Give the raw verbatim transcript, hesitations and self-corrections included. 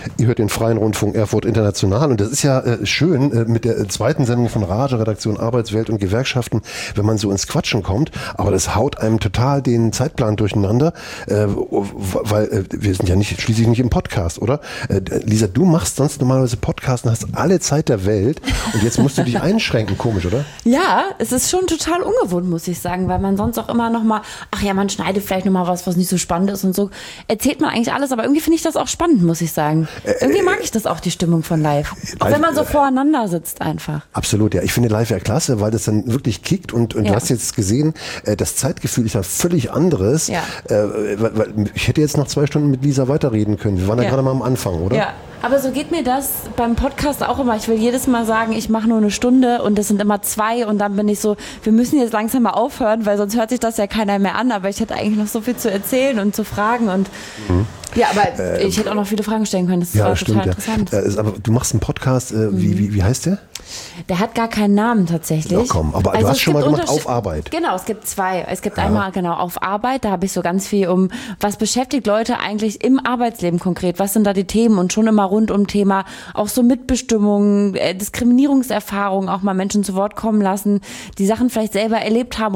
Ihr hört den Freien Rundfunk Erfurt International und das ist ja äh, schön äh, mit der zweiten Sendung von Rage, Redaktion Arbeitswelt und Gewerkschaften, wenn man so ins Quatschen kommt, aber das haut einem total den Zeitplan durcheinander, äh, weil äh, wir sind ja nicht schließlich nicht im Podcast, oder? Äh, Lisa, du machst sonst normalerweise Podcasts und hast alle Zeit der Welt und jetzt musst du dich einschränken, komisch, oder? Ja, es ist schon total ungewohnt, muss ich sagen, weil man sonst auch immer noch mal, ach ja, man schneidet vielleicht noch mal was, was nicht so spannend ist und so, erzählt man eigentlich alles, aber irgendwie finde ich das auch spannend, muss ich sagen. Irgendwie mag ich das auch, die Stimmung von live. Auch wenn man so voreinander sitzt einfach. Absolut, ja. Ich finde live ja klasse, weil das dann wirklich kickt und, und ja. Du hast jetzt gesehen, das Zeitgefühl ist ja völlig anderes. Ja. Ich hätte jetzt noch zwei Stunden mit Lisa weiterreden können. Wir waren ja, ja gerade mal am Anfang, oder? Ja. Aber so geht mir das beim Podcast auch immer. Ich will jedes Mal sagen, ich mache nur eine Stunde und das sind immer zwei und dann bin ich so, wir müssen jetzt langsam mal aufhören, weil sonst hört sich das ja keiner mehr an. Aber ich hätte eigentlich noch so viel zu erzählen und zu fragen und mhm. ja, aber äh, ich hätte auch noch viele Fragen stellen können. Das ja, war stimmt, total interessant. Ja. Äh, aber du machst einen Podcast, äh, mhm. wie, wie, wie heißt der? Der hat gar keinen Namen tatsächlich. Ja, komm, aber also du hast schon mal gemacht auf Arbeit. Genau, es gibt zwei. Es gibt ja. einmal genau auf Arbeit, da habe ich so ganz viel um, was beschäftigt Leute eigentlich im Arbeitsleben konkret? Was sind da die Themen? Und schon immer rund um Thema auch so Mitbestimmung, äh, Diskriminierungserfahrung, auch mal Menschen zu Wort kommen lassen, die Sachen vielleicht selber erlebt haben